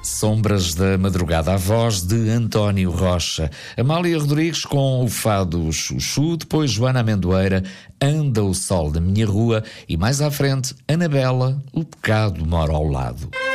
Sombras da Madrugada, a voz de António Rocha. Amália Rodrigues com o fado Chuchu, depois Joana Amendoeira, Anda o Sol da Minha Rua e mais à frente, Anabela, O Pecado Mora ao Lado.